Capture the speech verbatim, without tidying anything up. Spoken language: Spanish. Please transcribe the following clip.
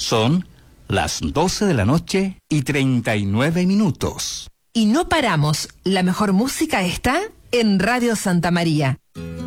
Son las doce de la noche y treinta y nueve minutos. Y no paramos. La mejor música está en Radio Santa María.